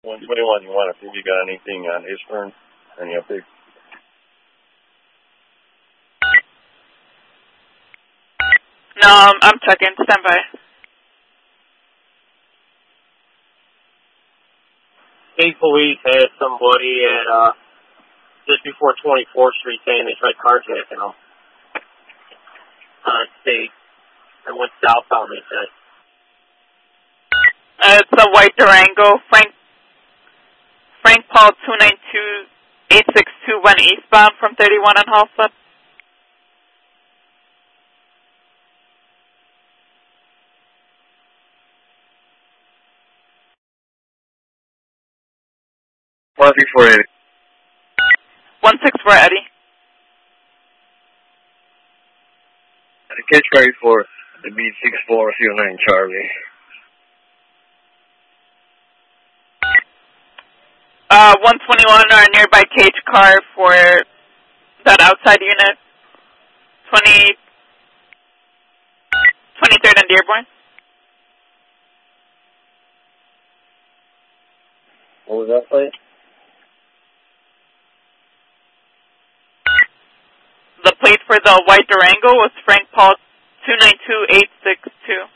121, you want to see if you got anything on Eastern? Any updates? No, I'm checking. Stand by. State police had somebody at just before 24th Street saying they tried carjacking them. State. I went southbound, they said. It's a white Durango. Frank Paul 292-8621 eastbound from 31 on Halsted. One 6480. 164 Eddie. Catch ready for the B6409 Charlie. 121 or nearby cage car for that outside unit. 23rd and Dearborn. What was that plate? The plate for the white Durango was Frank Paul 292-862.